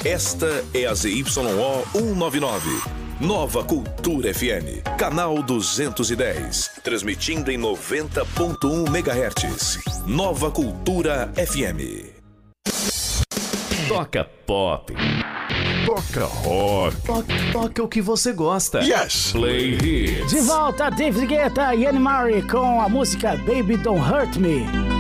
Esta é a ZYO 199. Nova Cultura FM, canal 210, transmitindo em 90.1 MHz. Nova Cultura FM. Toca pop. Toca rock. Toca o que você gosta. Yes! Play hits. De volta, David Guetta e Anne Marie com a música Baby Don't Hurt Me.